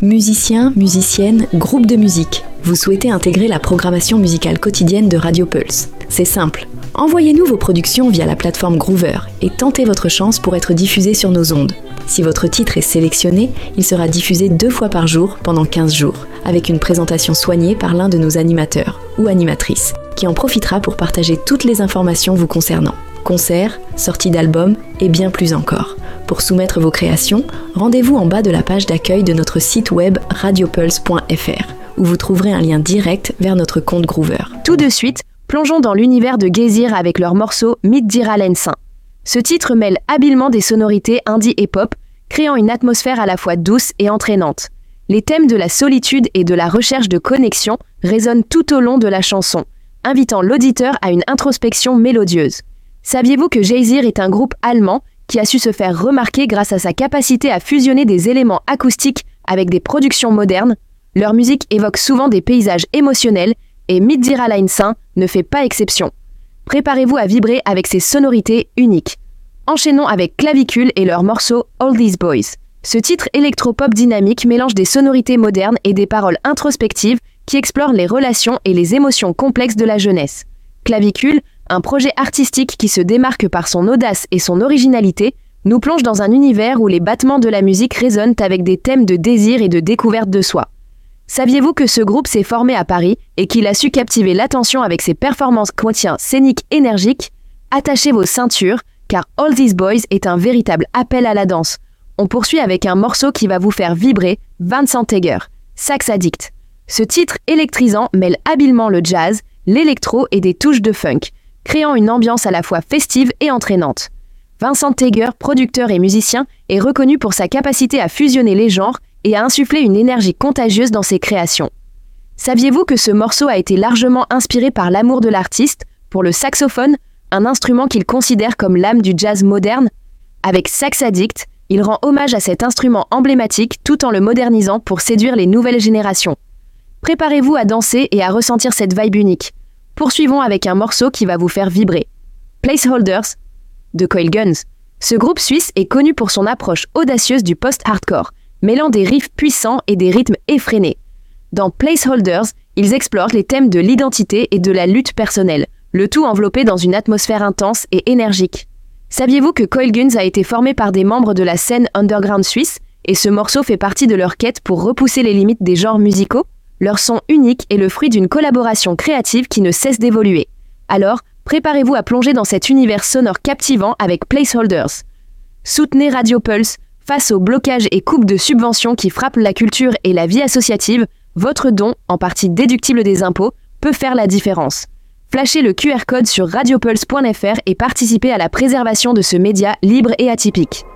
Musiciens, musiciennes, groupes de musique. Vous souhaitez intégrer la programmation musicale quotidienne de Radio Pulse. C'est simple. Envoyez-nous vos productions via la plateforme Groover et tentez votre chance pour être diffusé sur nos ondes. Si votre titre est sélectionné, il sera diffusé 2 fois par jour pendant 15 jours, avec une présentation soignée par l'un de nos animateurs ou animatrices, qui en profitera pour partager toutes les informations vous concernant. Concerts, sorties d'albums et bien plus encore. Pour soumettre vos créations, rendez-vous en bas de la page d'accueil de notre site web radiopulse.fr, où vous trouverez un lien direct vers notre compte Groover. Tout de suite, plongeons dans l'univers de Geysir avec leur morceau Middira Lensin. Ce titre mêle habilement des sonorités indie et pop, créant une atmosphère à la fois douce et entraînante. Les thèmes de la solitude et de la recherche de connexion résonnent tout au long de la chanson, invitant l'auditeur à une introspection mélodieuse. Saviez-vous que Geysir est un groupe allemand qui a su se faire remarquer grâce à sa capacité à fusionner des éléments acoustiques avec des productions modernes? Leur musique évoque souvent des paysages émotionnels et Middira Lensin ne fait pas exception. Préparez-vous à vibrer avec ces sonorités uniques. Enchaînons avec Clavicule et leur morceau All These Boys. Ce titre électropop dynamique mélange des sonorités modernes et des paroles introspectives qui explorent les relations et les émotions complexes de la jeunesse. Clavicule, un projet artistique qui se démarque par son audace et son originalité, nous plonge dans un univers où les battements de la musique résonnent avec des thèmes de désir et de découverte de soi. Saviez-vous que ce groupe s'est formé à Paris et qu'il a su captiver l'attention avec ses performances quotidiennes scéniques énergiques? Attachez vos ceintures, car All These Boys est un véritable appel à la danse. On poursuit avec un morceau qui va vous faire vibrer, Vincent Tegger, Sax Addict. Ce titre électrisant mêle habilement le jazz, l'électro et des touches de funk, créant une ambiance à la fois festive et entraînante. Vincent Tegger, producteur et musicien, est reconnu pour sa capacité à fusionner les genres et à insuffler une énergie contagieuse dans ses créations. Saviez-vous que ce morceau a été largement inspiré par l'amour de l'artiste pour le saxophone, un instrument qu'il considère comme l'âme du jazz moderne? Avec Sax Addict, il rend hommage à cet instrument emblématique tout en le modernisant pour séduire les nouvelles générations. Préparez-vous à danser et à ressentir cette vibe unique. Poursuivons avec un morceau qui va vous faire vibrer. Placeholders de Coil Guns. Ce groupe suisse est connu pour son approche audacieuse du post-hardcore, mêlant des riffs puissants et des rythmes effrénés. Dans Placeholders, ils explorent les thèmes de l'identité et de la lutte personnelle, le tout enveloppé dans une atmosphère intense et énergique. Saviez-vous que Coil Guns a été formé par des membres de la scène underground suisse et ce morceau fait partie de leur quête pour repousser les limites des genres musicaux? Leur son unique est le fruit d'une collaboration créative qui ne cesse d'évoluer. Alors, préparez-vous à plonger dans cet univers sonore captivant avec Placeholders. Soutenez Radio Pulse. Face aux blocages et coupes de subventions qui frappent la culture et la vie associative, votre don, en partie déductible des impôts, peut faire la différence. Flashez le QR code sur radiopulse.fr et participez à la préservation de ce média libre et atypique.